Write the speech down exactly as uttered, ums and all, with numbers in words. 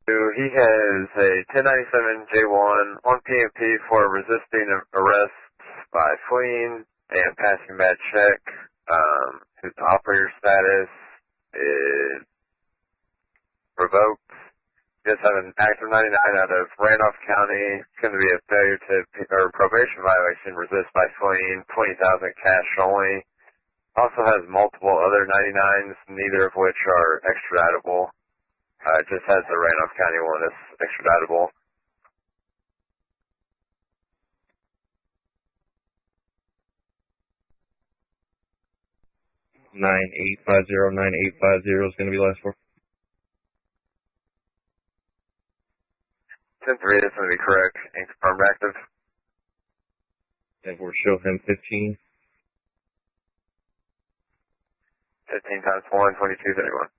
He has a ten ninety-seven J one on P M P for resisting arrest by fleeing and passing bad check. Um, his operator status is revoked. He does have an active ninety-nine out of Randolph County. It's going to be a failure to, or probation violation, resist by fleeing, twenty thousand cash only. Also has multiple other ninety-nines, neither of which are extraditable. Uh, it just has the Randolph County one that's extraditable. nine eight five zero, nine eight five zero is going to be last four. ten three, that's going to be correct and confirmed active. And we'll show him fifteen. fifteen times one, twenty-two, thirty-one.